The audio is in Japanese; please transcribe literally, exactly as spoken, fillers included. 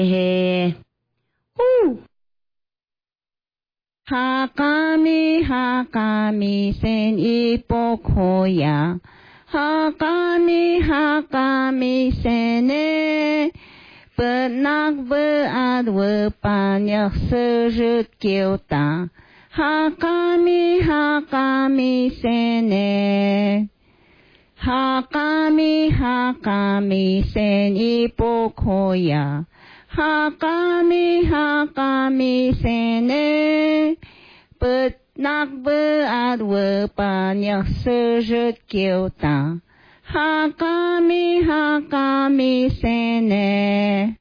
へほう。はかみはかみせんいぽこや。はかみはかみせね。Benak berat banyak sejak ta. Hakami hakami sene. Hakami hakami seni pokoya. Hakami hakami sene. Benak berat banyak sejak ta. Hakami hakami sene.